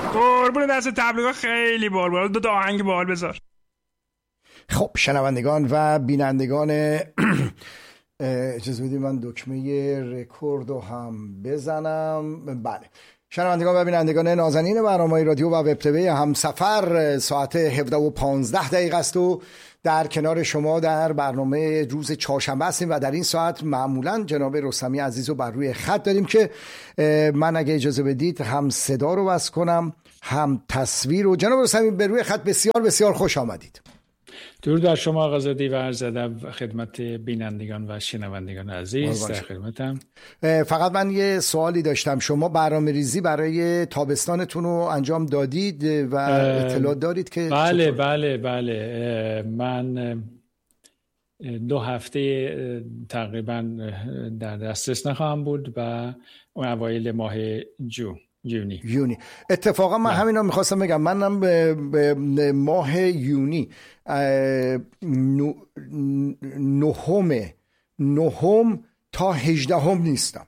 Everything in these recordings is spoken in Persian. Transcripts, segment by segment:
قربون دست تبلیغات خیلی بال دو آهنگ بال بذار. خب شنوندگان و بینندگان اجازه بدید من دکمه رکوردو هم بزنم. بله، شنوندگان و بینندگان نازنین برنامه رادیو و وب تیوی همسفر، ساعت 17:15 است و در کنار شما در برنامه روز چهارشنبه هستیم و در این ساعت معمولا جناب رستمی عزیز رو بر روی خط داریم که من اگه اجازه بدید هم صدا رو بس کنم هم تصویر رو. جناب رستمی به روی خط بسیار بسیار خوش آمدید. درود بر شما آقا زاده و عرض ادب خدمت بینندگان و شنوندگان عزیز، در خدمتم. فقط من یه سوالی داشتم، شما برنامه ریزی برای تابستانتون رو انجام دادید و اطلاع دارید که بله بله من 2 هفته تقریبا در دسترس نخواهم بود و اون اوایل ماه یونی. اتفاقا من همین رو میخواستم بگم، منم به ماه یونی 9 تا 18 نیستم.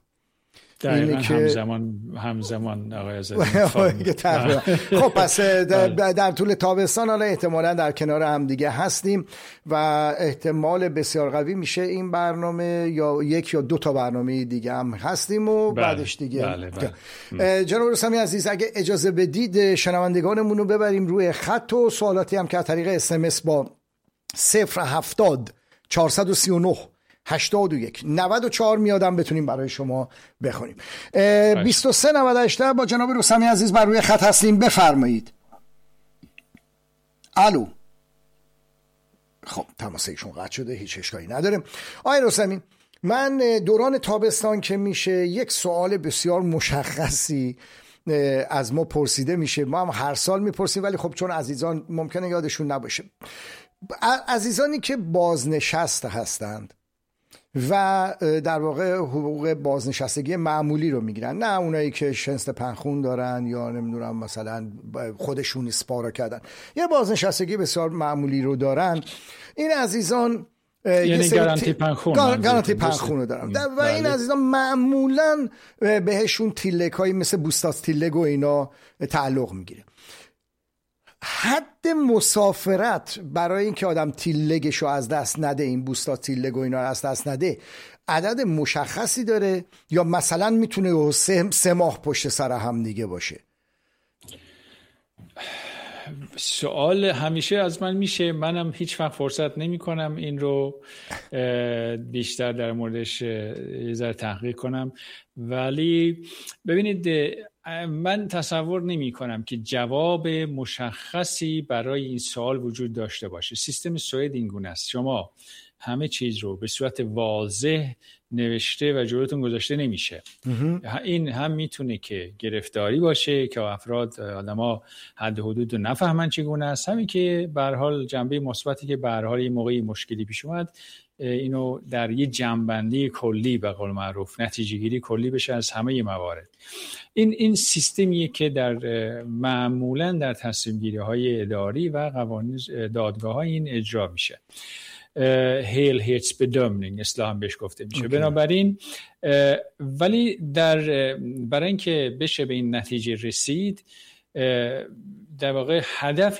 همزمان آقای آزادی. خب پس در طول تابستان حالا احتمالا در کنار هم دیگه هستیم و احتمال بسیار قوی میشه این برنامه یا 1 یا 2 تا برنامه دیگه هم هستیم و بعدش دیگه. جناب رستمی عزیز اگه اجازه بدید شنوندگانمون رو ببریم روی خط و سوالاتی هم که از طریق SMS با 070 439 81 94 میادم بتونیم برای شما بخونیم. 2398 با جناب رستمی عزیز بر روی خط هستیم، بفرمایید. الو. خب تماس ایشون قطع شده، هیچ اشکالی نداره. آقای رستمی، من دوران تابستان که میشه یک سوال بسیار مشخصی از ما پرسیده میشه، ما هم هر سال میپرسیم ولی خب چون عزیزان ممکنه یادشون نباشه، عزیزانی که بازنشسته هستند و در واقع حقوق بازنشستگی معمولی رو میگیرن، نه اونایی که شنست پنخون دارن یا نمیدونم مثلا خودشون اسپارا کردن، یه بازنشستگی بسیار معمولی رو دارن، این عزیزان یعنی گارانتی پنخون رو دارن و این عزیزان معمولا بهشون تیلکایی مثل بوستاس تیلگ و اینا تعلق میگیره. حد مسافرت برای اینکه آدم تیلگشو از دست نده، این بوستا تیلگ و اینا رو از دست نده، عدد مشخصی داره یا مثلا میتونه 3 ماه پشت سر هم دیگه باشه؟ سوال همیشه از من میشه، منم هیچ وقت فرصت نمی کنم این رو بیشتر در موردش یه ذره تحقیق کنم، ولی ببینید من تصور نمی کنم که جواب مشخصی برای این سوال وجود داشته باشه. سیستم سوئد این گونه است، شما همه چیز رو به صورت واضح نوشته و جلوتون گذاشته نمیشه. این هم میتونه که گرفتاری باشه که افراد آدما حد حدود رو نفهمن چگونه است، همین که به هر حال جنبه مثبتی که به هر حال این موقعی مشکلی پیش اومد اینو در یه جنبندی کلی به قول معروف نتیجه گیری کلی بشه از همه موارد. این سیستمیه که در معمولا در تصمیم گیری های اداری و قوانین دادگاه ها این اجرا میشه. helhetsbedömning اصطلاحاً بهش گفته میشه. بنابراین ولی برای اینکه بشه به این نتیجه رسید، در واقع هدف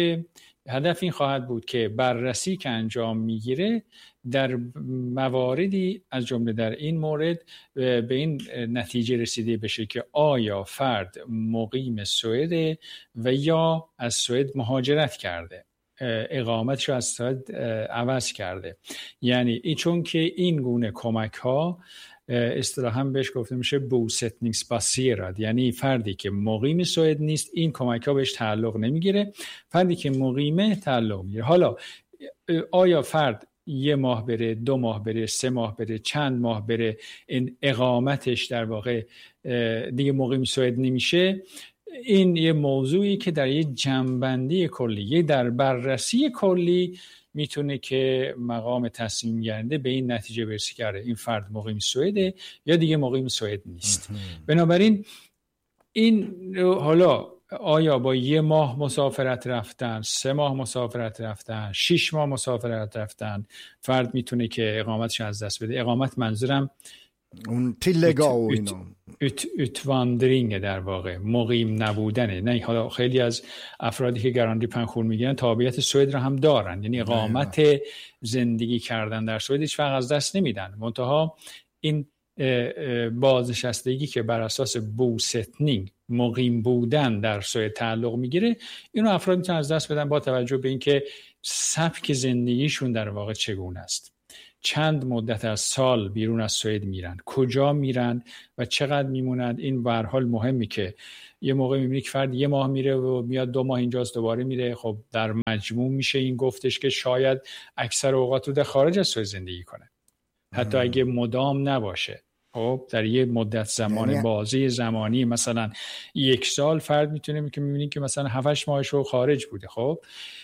این خواهد بود که بررسی که انجام میگیره در مواردی از جمله در این مورد به این نتیجه رسیده بشه که آیا فرد مقیم سوئد و یا از سوئد مهاجرت کرده، اقامتش رو از سوئد عوض کرده. یعنی چون که این گونه کمک ها اصطلاحاً بهش گفته میشه bosättningsbaserad، یعنی فردی که مقیم سوئد نیست این کمک ها بهش تعلق نمیگیره، فردی که مقیمه تعلق میگیره. حالا آیا فرد 1 ماه بره، 2 ماه بره، 3 ماه بره، چند ماه بره، این اقامتش در واقع دیگه مقیم سوئد نمیشه، این یه موضوعی که در یه جنبندی کلی، در بررسی کلی میتونه که مقام تصمیم گیرنده به این نتیجه برسه کرده این فرد مقیم سوئده یا دیگه مقیم سوئد نیست. بنابراین این حالا آیا با 1 ماه مسافرت رفتن، 3 ماه مسافرت رفتن، 6 ماه مسافرت رفتن فرد میتونه که اقامتش از دست بده. اقامت منظورم اون تیلگا و اینا، اتواندرینگ در واقع، مقیم نبودنه. نه حالا خیلی از افرادی که گارانتی پنهون میگیرن تابعیت سوئد رو هم دارن، یعنی اقامت زندگی کردن در سوئد هیچ وقت از دست نمیدن. منتها این بازنشستگی که بر اساس بوستنینگ، مقیم بودن در سوئد تعلق میگیره، اینو افراد میتونن از دست بدن با توجه به اینکه سبک زندگیشون در واقع چگونه است، چند مدت از سال بیرون از سوئد میرن، کجا میرن و چقدر میمونن. این به هر حال مهمی که یه موقع میبینی که فرد 1 ماه میره و میاد 2 ماه اینجاست دوباره میره، خب در مجموع میشه این گفتش که شاید اکثر اوقات رو در خارج از سوئد زندگی کنه، حتی اگه مدام نباشه. خب در یه مدت زمان بازی زمانی مثلا 1 سال فرد میتونه که میبینی که مثلا 7-8 ماهش رو خارج بوده. خب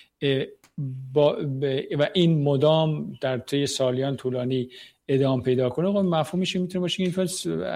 و این مدام در طی سالیان طولانی ادامه پیدا کنه، خب مفهومش میتونه باشه که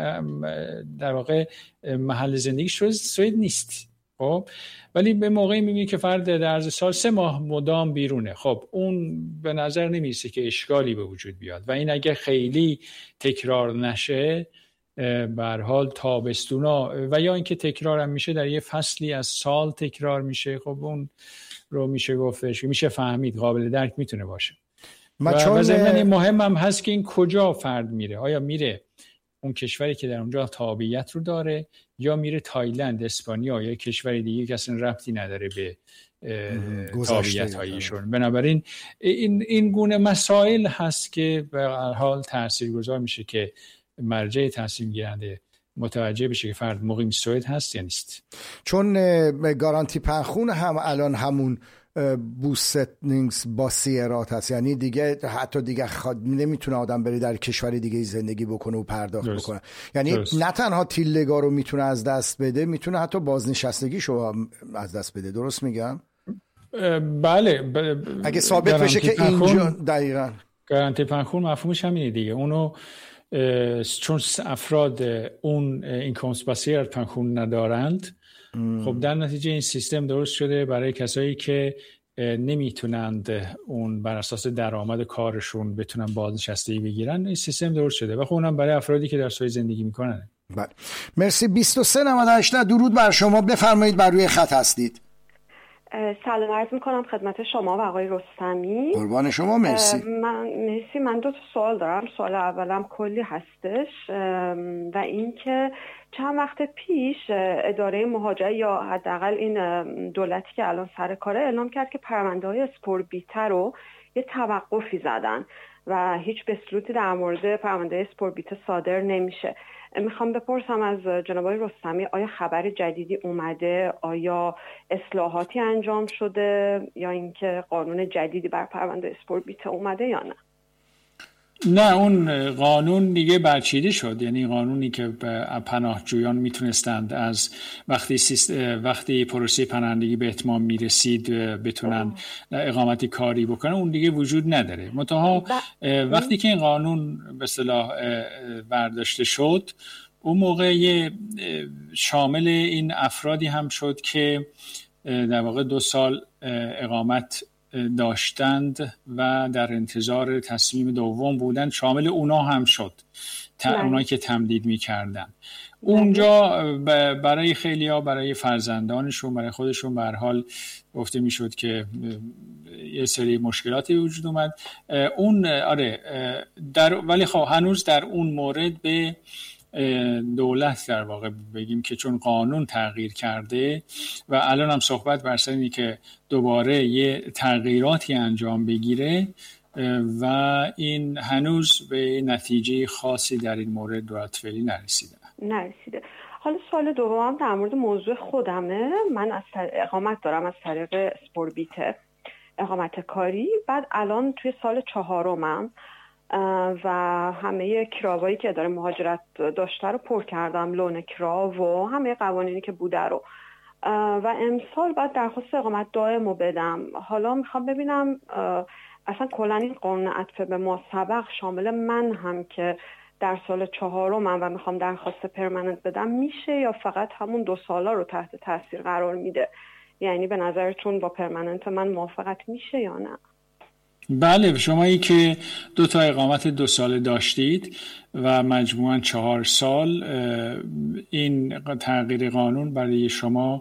در واقع محل زندگیش سوئد نیست. خب ولی به موقعی میبینی که فرد در عرض سال 3 ماه مدام بیرونه، خب اون به نظر نمیرسه که اشکالی به وجود بیاد. و این اگه خیلی تکرار نشه، به هر حال تابستونا و یا اینکه تکرار هم میشه در یه فصلی از سال تکرار میشه، خب اون رو میشه گفتش، میشه فهمید، قابل درک میتونه باشه. و ضمن مهم هم هست که این کجا فرد میره، آیا میره اون کشوری که در اونجا تابعیت رو داره یا میره تایلند، اسپانیا یا کشور دیگه که اصلا ربطی نداره به تابعیت هایشون. بنابراین این گونه مسائل هست که به هر حال تاثیرگذار میشه که مرجع تصمیم گیرنده متوجه بشه که فرد مقیم سوئد هست یا نیست. چون گارانتی پنهون هم الان همون بوستنینگز با سیرات هست، یعنی دیگه حتی دیگه نمیتونه آدم بره در کشور دیگه زندگی بکنه و پرداخت بکنه. یعنی نه تنها تیلگا رو میتونه از دست بده، میتونه حتی بازنشستگیشو از دست بده. درست میگم؟ بله. اگه ثابت بشه که اینجا دقیقاً گارانتی پنهون مفهومش همینه دیگه. اونو چون افراد اون اینکامس بسیر پنهون ندارند، خب در نتیجه این سیستم درست شده برای کسایی که نمیتونند اون بر اساس درآمد کارشون بتونن بازنشستگی بگیرن. این سیستم درست شده و خب اونم برای افرادی که در سوئد زندگی میکنن. بله مرسی. 2398 درود بر شما، بفرمایید، بر روی خط هستید. سلام عرض میکنم خدمت شما و آقای رستمی. قربان شما. مرسی. من 2 سوال دارم. سوال اولم کلی هستش و این که چند وقت پیش اداره مهاجرت یا حداقل این دولتی که الان سر کاره اعلام کرد که پرونده‌های اسپوربیته رو یه توقفی زدن و هیچ بسلوتی در مورد پرونده اسپوربیته صادر نمیشه. میخوام بپرسم از جناب آقای رستمی آیا خبر جدیدی اومده؟ آیا اصلاحاتی انجام شده یا اینکه قانون جدیدی بر پرونده اسپوربیته اومده یا نه؟ نه، اون قانون دیگه برچیده شد. یعنی قانونی که پناهجویان میتونستند از وقتی پروسه پناهندگی به اتمام میرسید بتونن اقامت کاری بکنن، اون دیگه وجود نداره. منتها وقتی که این قانون به اصطلاح برداشته شد، اون موقع شامل این افرادی هم شد که در واقع 2 سال اقامت داشتند و در انتظار تصمیم دوم بودند، شامل اونا هم شد، اونایی که تمدید می‌کردن. اونجا برای خیلی‌ها، برای فرزندانشون، برای خودشون به هر حال گفته میشد که یه سری مشکلاتی وجود اومد. اون ولی خب هنوز در اون مورد به دولت در واقع بگیم که چون قانون تغییر کرده و الان هم صحبت بر سر اینه که دوباره یه تغییراتی انجام بگیره و این هنوز به نتیجه خاصی در این مورد دولت فعلی نرسیده. حالا سوال دومم در مورد موضوع خودمه. من اقامت دارم از طریق اسپوربیته، اقامت کاری. بعد الان توی سال 4م و همه کراوایی که اداره مهاجرت داشته رو پر کردم، لون کراو و همه قوانینی که بوده رو، و امسال بعد درخواست اقامت دائم رو بدم. حالا میخوام ببینم اصلا کلا این قانون عطف به ما سبق شامل من هم که در سال 4م و میخوام درخواست پرمننت بدم میشه یا فقط همون 2 سالا رو تحت تاثیر قرار میده؟ یعنی به نظرتون با پرمننت من موافقت میشه یا نه؟ بله، شمایی که 2 تا اقامت 2 ساله داشتید و مجموعاً 4 سال، این تغییر قانون برای شما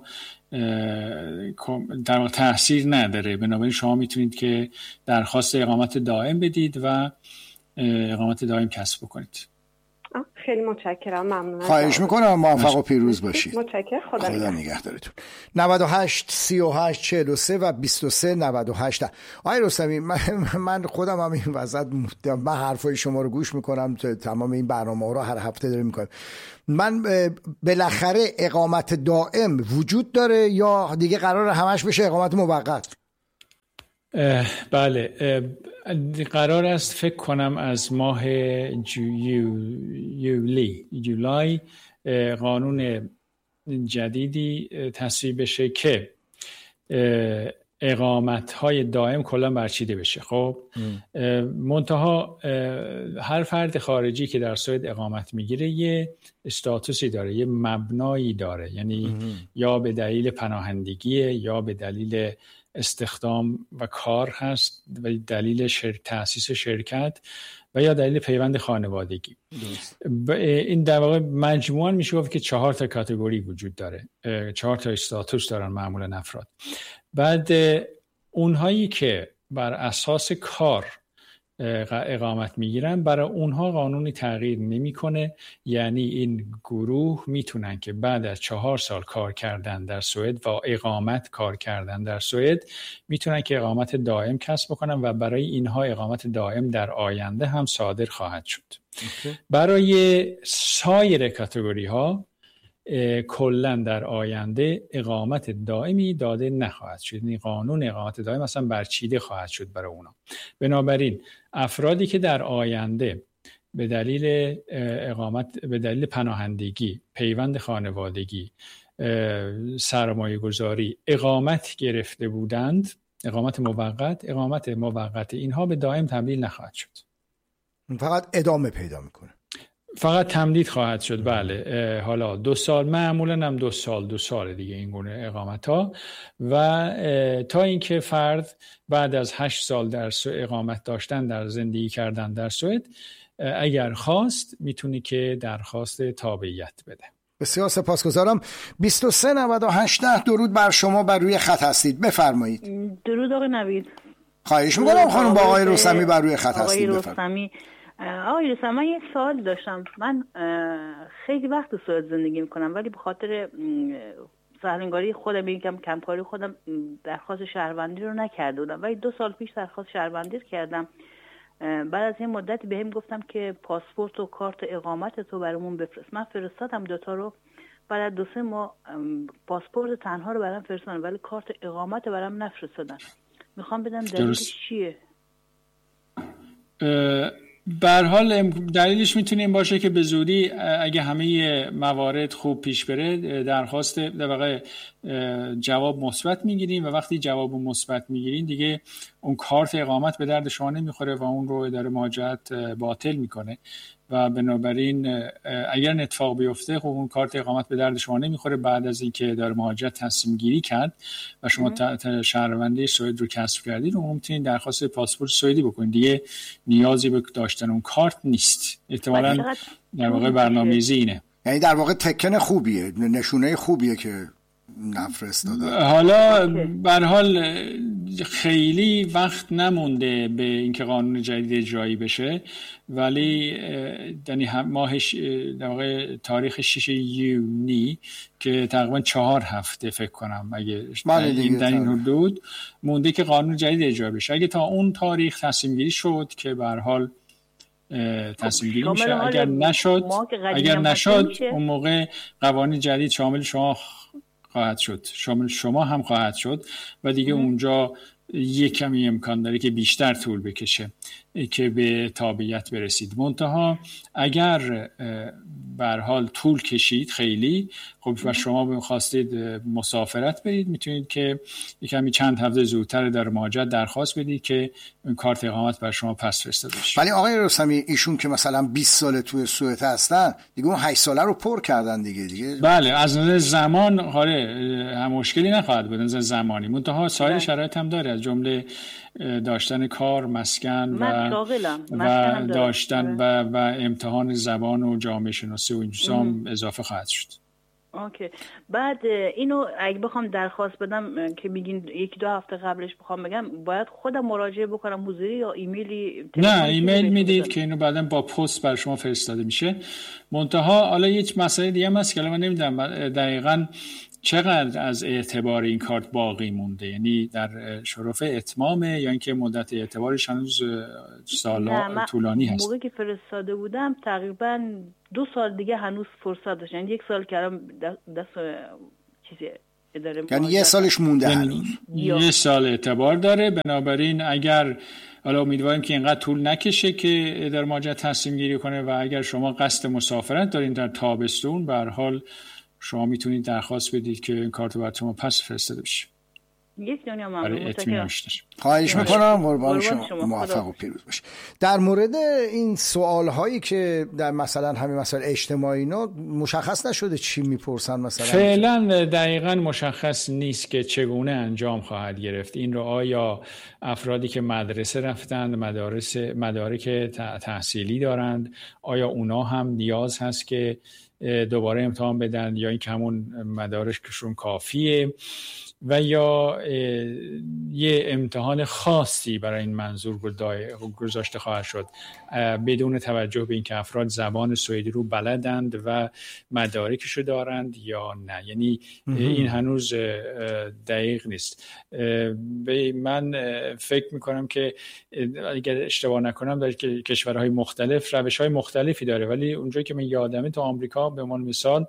در واقع تأثیر نداره. بنابراین شما میتونید که درخواست اقامت دائم بدید و اقامت دائم کسب بکنید. خیلی متشکرم، ممنونم. خواهش میکنم، موفق و پیروز باشید. متشکرم، خدا نگهدارتون. 98 38 43 و 23 98. آقای رستمی، من خودم هم این وسط من حرفای شما رو گوش میکنم، تمام این برنامه رو هر هفته داریم میکنم. من بالاخره اقامت دائم وجود داره یا دیگه قراره همش بشه اقامت موقت؟ بله، قرار است فکر کنم از ماه جولای قانون جدیدی تصویب بشه که اقامت‌های دائم کلا برچیده بشه. خب منتها هر فرد خارجی که در سوئد اقامت میگیره یه استاتوسی داره، یه مبنایی داره، یعنی یا به دلیل پناهندگی یا به دلیل استخدام و کار هست و دلیل تأسیس شرکت و یا دلیل پیوند خانوادگی. این در واقع مجموعاً میشه گفت که 4 تا کاتگوری وجود داره، 4 تا استاتوس دارن معمولاً افراد. بعد اونهایی که بر اساس کار اقامت میگیرن، برای اونها قانونی تغییر نمیکنه. یعنی این گروه میتونن که بعد از 4 سال کار کردن در سوئد و اقامت کار کردن در سوئد میتونن که اقامت دائم کسب بکنن و برای اینها اقامت دائم در آینده هم صادر خواهد شد. برای سایر کاتگوری ها کلا در آینده اقامت دائمی داده نخواهد شد. این قانون اقامت دائم اصلا برچیده خواهد شد برای اونا. بنابراین افرادی که در آینده به دلیل اقامت، به دلیل پناهندگی، پیوند خانوادگی، سرمایه گذاری اقامت گرفته بودند، اقامت موقت اینها به دائم تبدیل نخواهد شد، فقط ادامه پیدا میکنه، فقط تمدید خواهد شد. بله، حالا 2 سال، معمولا هم 2 سال دیگه این گونه اقامت ها، و تا اینکه فرد بعد از 8 سال در اقامت داشتن، در زندگی کردن در سوئد، اگر خواست میتونی که درخواست تابعیت بده. بسیار سپاسگزارم. 2398 درود بر شما، بر روی خط هستید، بفرمایید. درود آقای نوید. خواهش میکنم خانم، با آقای رستمی بر روی خط هستید، بفرمایید. آقای رستمی، من یک سوال داشتم. من خیلی وقت تو سوئد زندگی میکنم، ولی به خاطر سهلنگاری خودم، یکم کمکاری خودم، درخواست شهروندی رو نکرده بودم، ولی 2 سال پیش درخواست شهروندی کردم. بعد از این مدتی بهم گفتم که پاسپورت و کارت اقامت تو برامون بفرست. من فرستادم 2 تا رو. بعد از 2-3 ماه پاسپورت تنها رو برام فرستادن، ولی کارت اقامت برام نفرستادن. میخوام بدم دلیلش چیه؟ به هر حال دلیلش میتونه این باشه که به زودی اگه همه موارد خوب پیش بره، درخواست در واقع جواب مثبت میگیریم و وقتی جواب مثبت میگیرین دیگه اون کارت اقامت به درد شما نمیخوره و اون رو اداره مهاجرت باطل میکنه و بنابراین اگر این اتفاق بیفته، خب اون کارت اقامت به درد شما نمیخوره. بعد از اینکه اداره مهاجرت تصمیم گیری کرد و شما شهروندی سوئد رو کسب کردید، رو میتونید درخواست پاسپورت سوئدی بکنید. دیگه نیازی به داشتن اون کارت نیست. احتمالاً در واقع برنامه‌ریزی اینه. یعنی در واقع تکن خوبیه، نشونه خوبیه که نفرستاده. حالا به هر حال خیلی وقت نمونده به اینکه قانون جدید اجرایی بشه، ولی یعنی ماهش در واقع تاریخ 6 یونی که تقریبا 4 هفته فکر کنم اگه در این حدود مونده که قانون جدید اجرا بشه. اگه تا اون تاریخ تصمیم گیری شد که به هر حال تصمیم گیری میشه، اگر نشد اون موقع قوانین جدید شامل شما خواهد شد، شامل شما هم خواهد شد و دیگه اونجا یک کمی امکان داره که بیشتر طول بکشه که به تابعیت برسید. منتها اگر به هر حال طول کشید خیلی، خب خب و شما می‌خواستید مسافرت برید، میتونید که یکمی چند هفته زودتر در مهاجرت درخواست بدید که این کارت اقامت بر شما پس فرستاده بشه. ولی آقای رستمی ایشون که مثلا 20 سال توی سوئد هستن دیگه اون 8 ساله رو پر کردن دیگه. بله از نظر زمان هم مشکلی نخواهد بود، از نظر زمانی. منتها سایر شرایط هم داره، از جمله داشتن کار، مسکن و داشتن و امتحان زبان و جامعه شناسی و این چیزا هم اضافه خواهد شد. اوکی. بعد اینو اگه بخوام درخواست بدم که میگین 1-2 هفته قبلش بخوام بگم، باید خودم مراجعه بکنم حضوری یا ایمیلی؟ نه ایمیل میدید که اینو بعداً با پست بر شما فرستاده میشه. منتها حالا یک مسئله دیگه هم هست که من نمیدونم دقیقاً چقدر از اعتبار این کارت باقی مونده، یعنی در شرف اتمامه یا اینکه مدت اعتبارش هنوز سالا طولانی هست؟ موقعی که فرستاده بودم تقریبا 2 سال دیگه هنوز فرصت داشتن، یعنی 1 سال کردم دست چیزی اداره، یعنی 1 سالش مونده هنوز. 1 سال اعتبار داره. بنابراین اگر حالا امیدواریم که اینقدر طول نکشه که اداره مهاجرت تصمیم گیری کنه و اگر شما قصد مسافرت دارین در تابستون، به هر حال شما میتونید درخواست بدید که این کارت برای شما پس فرستاده بشه. یک دنیا ممنون. متشکرم. خواهش میکنم. قربان شما. موفق و پیروز باشید. در مورد این سوال هایی که در مثلا همین مسائل اجتماعی اینا مشخص نشده چی میپرسن مثلا؟ فعلا دقیقاً مشخص نیست که چگونه انجام خواهد گرفت این رو. آیا افرادی که مدرسه رفتند، مدارک تحصیلی دارند، آیا اونا هم نیاز هست که دوباره امتحان بدن یا این که همون مدارکشون کافیه و یا یه امتحان خاصی برای این منظور گذاشته خواهد شد بدون توجه به اینکه افراد زبان سوئدی رو بلدند و مدارکشو دارند یا نه. یعنی این هنوز دقیق نیست. من فکر میکنم که اگر اشتباه نکنم در کشورهای مختلف روش‌های مختلفی داره، ولی اونجایی که من یادمه تو آمریکا به عنوان مثال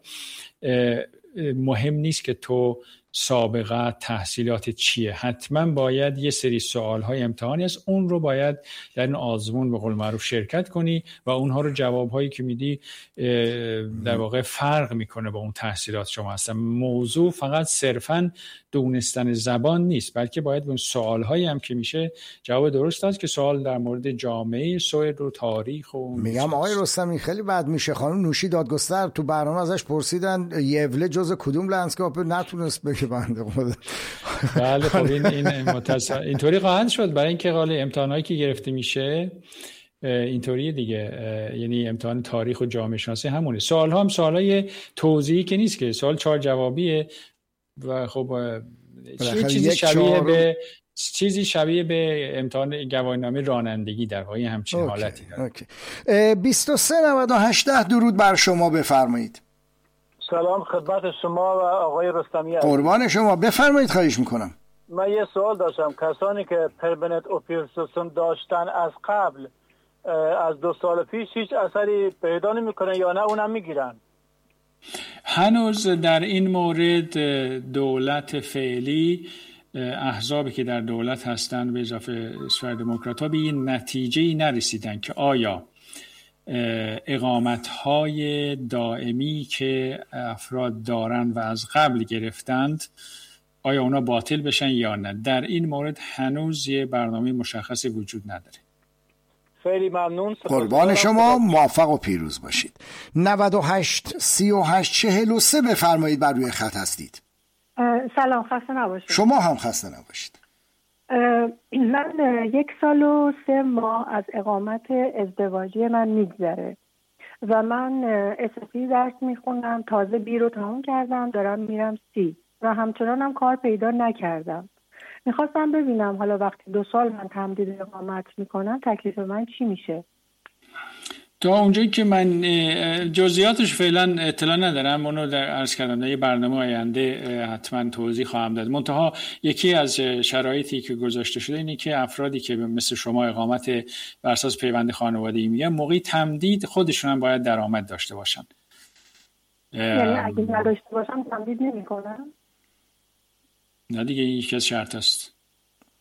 مهم نیست که تو سابقه تحصیلات چیه، حتما باید یه سری سوال‌های امتحانی هست، اون رو باید در این آزمون به قول معروف شرکت کنی و اونها رو جواب‌هایی که میدی در واقع فرق میکنه با اون تحصیلات شما هستن. موضوع فقط صرفاً دونستن زبان نیست، بلکه باید اون سوال‌هایی هم که میشه جواب درست داد که سوال در مورد جامعه سوئد و تاریخ و میگم آقای رستمی خیلی بد میشه. خانم نوشی دادگستر تو برنامه ازش پرسیدن یوله جز کدوم لندسکاپ، نتونست بگه بنده خدا. بله خب اینطوری خواهد شد برای اینکه قال امتحانایی که گرفته میشه اینطوریه دیگه، یعنی امتحان تاریخ و جامعه شناسی همونه. سوال هم سوالای توضیحی که نیست که سوال 4 جوابیه و خب چیزی شبیه به امتحان گواهینامه رانندگی در واقع همچین حالتی داره. 2398 درود بر شما، بفرمایید. سلام خدمت شما و آقای رستمی. قربان شما، بفرمایید. خواهش میکنم. من یه سوال داشتم. کسانی که پرمننت اوپیرسوسون داشتن از قبل از 2 سال پیش هیچ اثری پیدا نمیکنن یا نه اونم میگیرن؟ هنوز در این مورد دولت فعلی، احزابی که در دولت هستند به اضافه سوئدموکرات‌ها به این نتیجه‌ای نرسیدن که آیا اقامت‌های دائمی که افراد دارن و از قبل گرفتند آیا اونا باطل بشن یا نه. در این مورد هنوز یه برنامه مشخصی وجود نداره. خیلی ممنون. قربان شما، موفق و پیروز باشید. 98 38 43 بفرمایید، بر روی خط هستید. سلام، خسته نباشید. شما هم خسته نباشید. من 1 سال و 3 ماه از اقامت ازدواجی من میگذره و من اساسی درس میخونم، تازه بی رو تموم کردم، دارم میرم سی و همچنان هم کار پیدا نکردم. میخواستم ببینم حالا وقتی 2 سال من تمدید اقامت میکنم تکلیف من چی میشه؟ تا اونجایی که من جزئیاتش فعلا اطلاع ندارم، اونو در عرض کردم در یه برنامه آینده حتما توضیح خواهم داد. منتها یکی از شرایطی که گذاشته شده اینه که افرادی که مثل شما اقامت بر اساس پیوند خانوادگی میگن، موقع تمدید خودشون هم باید درآمد داشته باشن. یعنی اگه نداشته باشم تمدید نمیکنم؟ نه دیگه، این یکی از شرط است.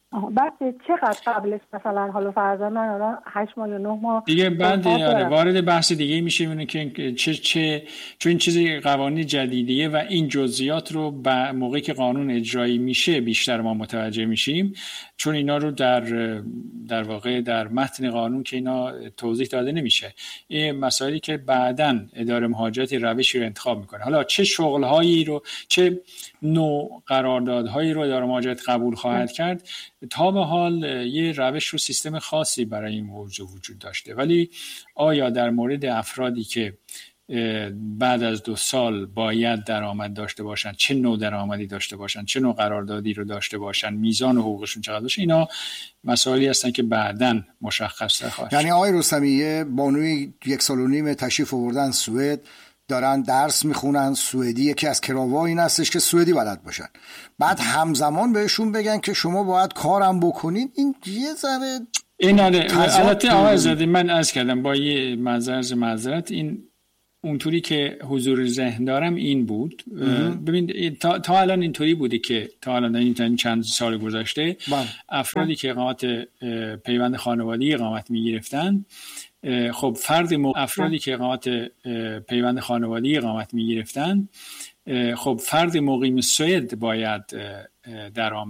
بعد چقدر قبلش مثلا حالا فرضاً من الان 8 ماه یا 9 ماه دیگه بعد وارد بحث دیگه میشه اینه که چون این چیزی قوانین جدیدیه و این جزئیات رو موقعی که قانون اجرایی میشه بیشتر ما متوجه میشیم، چون اینا رو در واقع در متن قانون که اینا توضیح داده نمیشه. این مسائلی که بعداً اداره مهاجرت روشی رو انتخاب میکنه. حالا چه شغل‌هایی رو، چه نوع قراردادهایی رو اداره مهاجرت قبول خواهد کرد، تا به حال یه روش و سیستم خاصی برای این موضوع وجود داشته. ولی آیا در مورد افرادی که بعد از 2 سال باید درآمد داشته باشن، چه نوع درآمدی داشته باشن، چه نوع قراردادی رو داشته باشن، میزان حقوقشون چقدر باشه، اینا مسائلی هستن که بعداً مشخص خواهد. یعنی آقای رستمی، بانوی 1.5 سال تشریف آوردن سوئد، دارن درس میخونن سوئدی، یکی از کراوا این هستش که سوئدی بلد باشن، بعد همزمان بهشون بگن که شما باید کارم بکنید، این یه ذره این البته آقای زاده من عرض کردم با یه معذرت این اونطوری که حضور ذهن دارم این بود. ببین تا الان اینطوری بوده که تا الان این چند سال گذشته افرادی که اقامت پیوند خانوادگی اقامت میگرفتن، خب افرادی که اقامت پیوند خانوادگی اقامت میگرفتن، خب فرد مقیم سوئد باید درآمد